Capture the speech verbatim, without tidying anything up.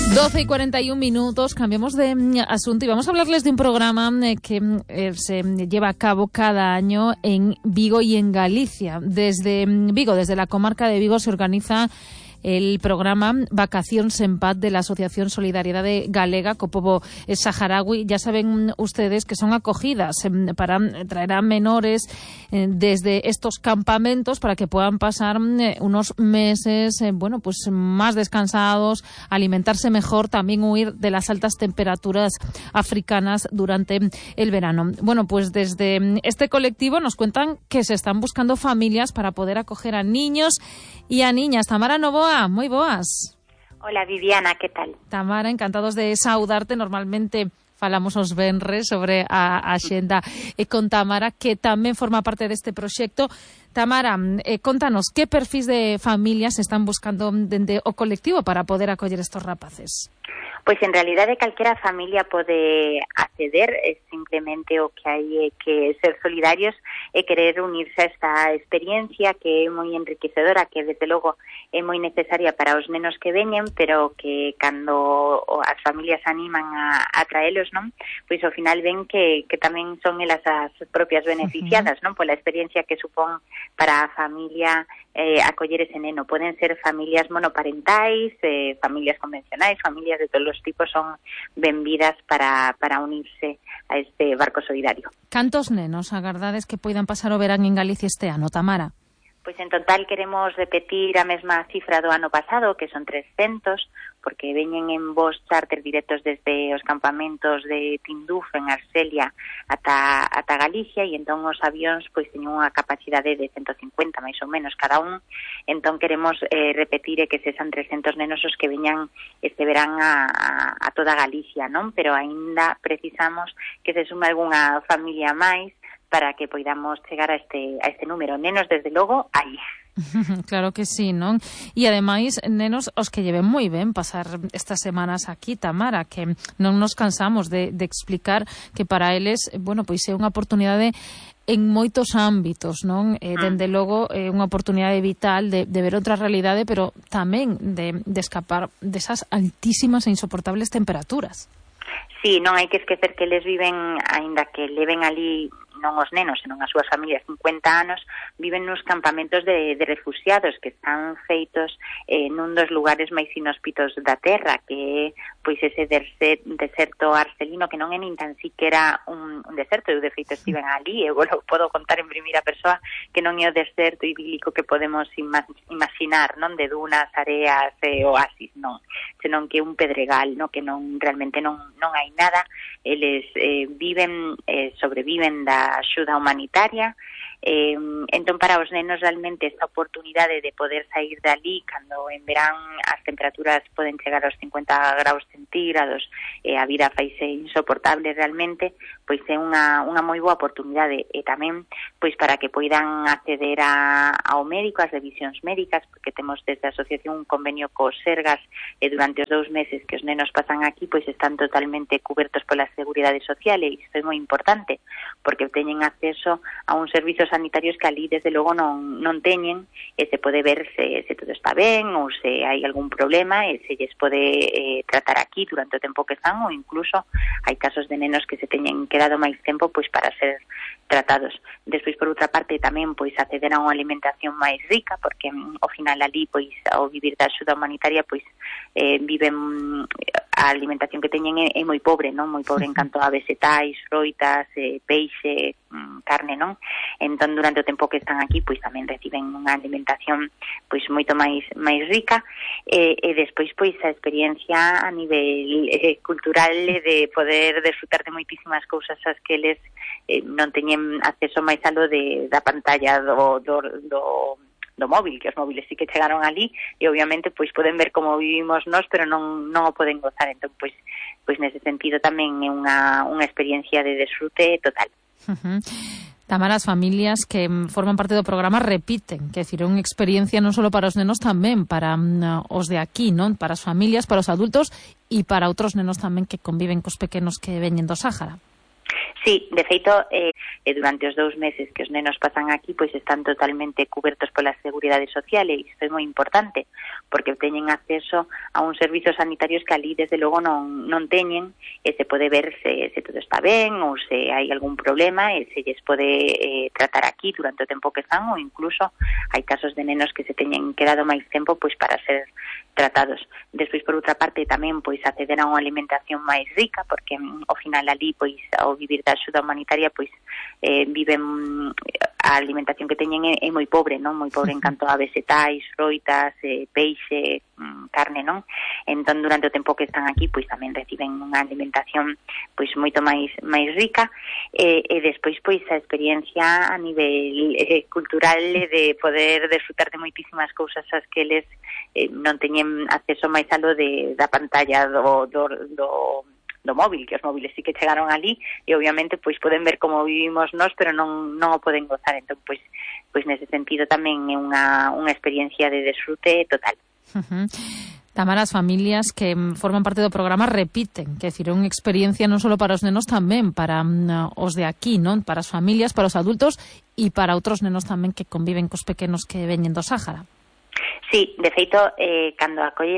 doce y cuarenta y un minutos, cambiamos de asunto y vamos a hablarles de un programa que eh, se lleva a cabo cada año en Vigo y en Galicia. Desde Vigo, desde la comarca de Vigo, se organiza el programa Vacacións en Paz de la Asociación Solidariedade Galega co pobo saharaui. Ya saben ustedes que son acogidas para traer a menores desde estos campamentos para que puedan pasar unos meses, bueno, pues más descansados, alimentarse mejor, también huir de las altas temperaturas africanas durante el verano. Bueno, pues desde este colectivo nos cuentan que se están buscando familias para poder acoger a niños y a niñas. Tamara Novoa, moi boas. Hola Viviana, ¿qué tal? Tamara, encantados de saudarte. Normalmente falamos os venres sobre a axenda e con Tamara, que tamén forma parte deste proxecto. Tamara, eh, contanos, que perfis de familias están buscando dende o colectivo para poder acoller estos rapaces? Pois en realidade calquera familia pode acceder, é simplemente o que hai é que ser solidarios e querer unirse a esta experiencia que é moi enriquecedora, que desde logo é moi necesaria para os nenos que veñen, pero que cando as familias animan a, a traelos, non? Pois ao final ven que, que tamén son elas as propias beneficiadas, non? Pola experiencia que supón para a familia eh, acoller ese neno. Poden ser familias monoparentais, eh, familias convencionais, familias de todos os tipos son benvidas para, para unirse a este barco solidario. Cantos nenos agardades que poidan pasar o verán en Galicia este ano, Tamara? Pois en total queremos repetir a mesma cifra do ano pasado, que son trescentos, porque veñen en voos charter directos desde os campamentos de Tinduf en Arcelia ata, ata Galicia, e entón os avións pois teñen unha capacidade de ciento cincuenta máis ou menos cada un. Entón queremos eh, repetir e que sean trescentos nenos os que veñan este verán a, a, a toda Galicia, non? Pero aínda precisamos que se sume algunha familia máis para que poidamos chegar a este a este número. Nenos, desde logo, hai. Claro que sí, non? E ademais, nenos, os que lleven moi ben pasar estas semanas aquí, Tamara, que non nos cansamos de, de explicar que para eles, bueno, pois é unha oportunidade en moitos ámbitos, non? Eh, dende logo, é unha oportunidade vital de, de ver outra realidade, pero tamén de, de escapar desas altísimas e insoportables temperaturas. Sí, non hai que esquecer que eles viven, aínda que leven ali non os nenos, senón as súas familias, cincuenta anos, viven nos campamentos de, de refugiados que están feitos eh, nun dos lugares máis inhóspitos da terra, que é pois ese deser, deserto arcelino, que non é nin tan siquiera un, un deserto. Eu de feito estiven ali, eu lo podo contar en primeira persoa, que non é o deserto idílico que podemos ima, imaginar, non, de dunas, areas e oasis, non, senón que é un pedregal, non, que non realmente non, non hai nada. Eles eh, viven, eh, sobreviven da axuda humanitaria. Eh, entón, para os nenos realmente esta oportunidade de poder sair dali cando en verán as temperaturas poden chegar aos cincuenta graus centígrados e eh, a vida faise insoportable realmente, pois é unha, unha moi boa oportunidade, e tamén pois para que poidan acceder a, ao médico, ás revisións médicas, porque temos desde a asociación un convenio cos Sergas, e durante os dous meses que os nenos pasan aquí pois están totalmente cubertos pola Seguridade Social, e isto é moi importante porque teñen acceso a un servizo sanitarios que ali desde logo non, non teñen, e se pode ver se, se todo está ben ou se hai algún problema, e se lles pode eh, tratar aquí durante o tempo que están, ou incluso hai casos de nenos que se teñen quedado máis tempo pois para ser tratados. Despois, por outra parte, tamén pois acceder a unha alimentación máis rica, porque ao final ali pois ao vivir da axuda humanitaria pois eh, viven a alimentación que teñen é, é moi pobre, non? Moi pobre en canto a vegetais, froitas, eh, peixe, carne, non? Entón, durante o tempo que están aquí, pois tamén reciben unha alimentación pois moito máis máis rica, e, e despois pois a experiencia a nivel eh, cultural de poder desfrutar de moitísimas cousas as que eles eh, non teñen acceso máis a lo de, da pantalla do, do, do do móvil, que os móviles sí que chegaron ali, e obviamente pois poden ver como vivimos nós, pero non non o poden gozar. Entón, pois pois nese sentido tamén é unha unha experiencia de desfrute total. Uh-huh. Tamara, as familias que forman parte do programa repiten, que é dicir, é unha experiencia non só para os nenos, tamén para um, os de aquí, non? Para as familias, para os adultos e para outros nenos tamén que conviven cos pequenos que veñen do Sáhara. Sí, de feito, eh, e durante os dous meses que os nenos pasan aquí, pois están totalmente cubertos pola Seguridade Social, e isto é moi importante, porque teñen acceso a uns servizos sanitarios que ali, desde logo, non, non teñen, e se pode ver se, se todo está ben, ou se hai algún problema, e se lles pode eh, tratar aquí durante o tempo que están, ou incluso hai casos de nenos que se teñen quedado máis tempo pois para ser tratados. Despois, por outra parte, tamén pois acceder a unha alimentación máis rica, porque ao final ali, pois, ao vivir da axuda humanitaria, pois eh, viven a alimentación que teñen é, é moi pobre, non? Moi pobre en canto a vegetais, froitas, eh, peixe, carne, non? Entón, durante o tempo que están aquí, pois tamén reciben unha alimentación pois moito máis máis rica, e, e despois pois a experiencia a nivel eh, cultural de poder desfrutar de moitísimas cousas as que eles eh, non teñen acceso máis a lo de, da pantalla do, do, do, do móvil, que os móviles sí que chegaron ali, e obviamente pois poden ver como vivimos nós, pero non, non o poden gozar. Entón, pois, pois nese sentido tamén é unha, unha experiencia de desfrute total. Uh-huh. Tamara, as familias que forman parte do programa repiten, que é dicir, é unha experiencia non só para os nenos, tamén para um, os de aquí, non? Para as familias, para os adultos e para outros nenos tamén que conviven cos pequenos que veñen do Sáhara. Sí, de feito, eh, cando acolle